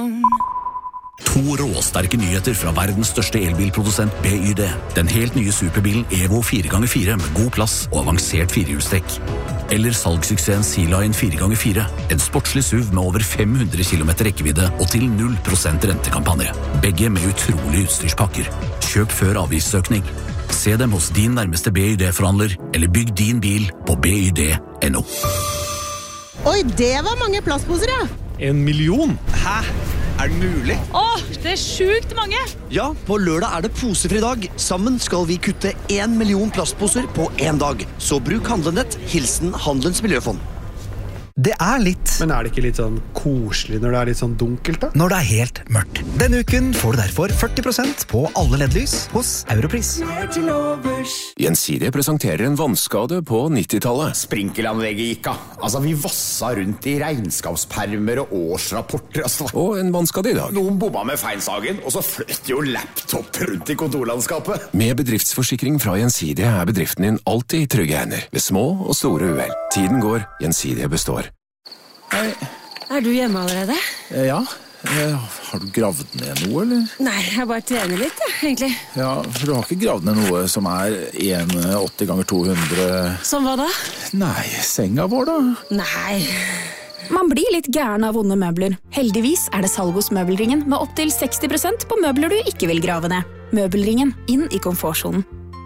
To råsterke nyheter fra verdens største elbilprodusent BYD. Den helt nye superbilen Evo 4x4 med god plass og avansert firehjulstrekk. Eller salgssuksessen Sea-Line 4x4. En sportslig SUV med over 500 km rekkevidde og til 0% rentekampanje. Begge med utrolig utstyrspakker. Kjøp før avgiftsøkning. Se dem hos din nærmeste BYD-forhandler, eller bygg din bil på byd.no. Oi, det var mange plastposer, ja! 1 million? Hæ? Er det mulig? Det sjukt mange! Ja, på lørdag det posefri dag. Sammen skal vi kutte 1 million plastposer på en dag. Så bruk Handlenett, hilsen Handelens Miljøfond. Det litt. Men det ikke litt sånn koselig når det litt sånn dunkelt da? Når det helt mørkt. Denne uken får du derfor 40% på alle LED-lys hos Europris. Gjensidige presenterer en vannskade på 90-tallet. Sprinkelanlegget gikk av. Altså, vi vassa rundt i regnskapspermer og årsrapporter. Altså. Og en vannskade i dag. Noen bomma med feilsagen, og så fløt jo laptop rundt i kontorlandskapet. Med bedriftsforsikring fra Gjensidige bedriften din alltid i trygge hender. Ved små og store uhell. Tiden går, Gjensidige består. Hei. Du hjemme allerede? Ja. Har du gravd ned noe, eller? Nei, jeg bare trener litt, egentlig. Ja, for du har ikke gravd ned noe som 1,80 ganger 200... Som hva da? Nei, senga vår da. Nei. Man blir litt gæren av vonde møbler. Heldigvis det salg hos Møbelringen med opp til 60% på møbler du ikke vil grave ned. Møbelringen, inn i komfortsonen.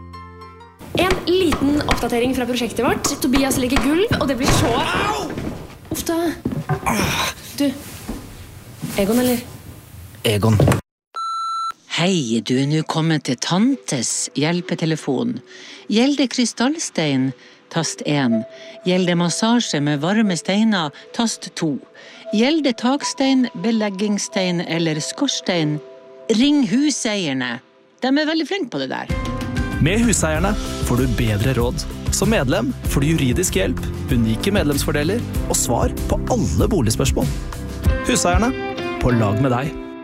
En liten oppdatering fra prosjektet vårt. Tobias legger gulv, og det blir så... Au! Uff da. Du, Egon, eller? Egon. Hei, du nå kommet til Tantes hjelpetelefon. Gjelder krystallstein, tast 1. Gjelder massasje med varme steiner, tast 2. Gjelder takstein, beleggingsstein eller skorstein, ring huseierne. De veldig flinke på det der. Med Huseierne får du bedre råd. Som medlem får du juridisk hjelp, unike medlemsfordeler og svar på alle boligspørsmål. Huseierne, på lag med deg.